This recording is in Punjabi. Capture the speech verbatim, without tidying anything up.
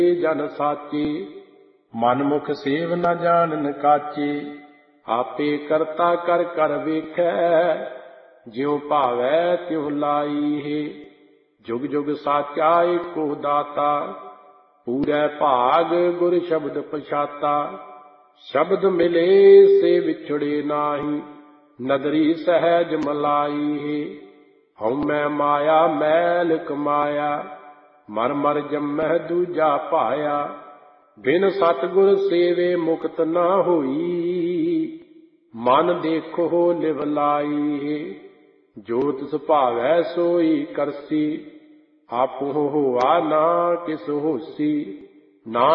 ਜਨ ਸਾਚੇ। ਮਨ ਮੁਖ ਸੇਵ ਨ ਜਾਣਨ ਕਾਚੇ। ਆਪੇ ਕਰਤਾ ਕਰ ਕਰ ਵੇਖੈ। ਜਿਉ ਭਾਵੈ ਤਿਉ ਲਾਈ ਹੈ। ਜੁਗ ਜੁਗ ਸਾਚਾ ਏਕੋ ਦਾਤਾ। ਪੂਰੈ ਭਾਗ ਗੁਰ ਸ਼ਬਦ ਪਛਾਤਾ। ਸ਼ਬਦ ਮਿਲੇ ਸੇ ਵਿਛੜੇ ਨਾਹੀ। ਨਦਰੀ ਸਹਿਜ ਮਲਾਈ ਹੈ। ਹਉਮੈ ਮਾਇਆ ਮੈਲ ਕਮਾਇਆ। ਮਰ ਮਰ ਜੰਮਹਿ ਦੂਜਾ ਭਾਇਆ। ਬਿਨ ਸਤਿਗੁਰ ਸੇਵੇ ਮੁਕਤ ਨਾ ਹੋਈ। ਮਨ ਦੇਖੋ ਲਿਵ ਲਾਈ ਹੈ। ਜੋ ਤਿਸ ਭਾਵੈ ਸੋਈ ਕਰਸੀ। ਆਪੋ ਹੋਆ ਨਾ ਕਿਸ ਹੋਸੀ। ਨਾ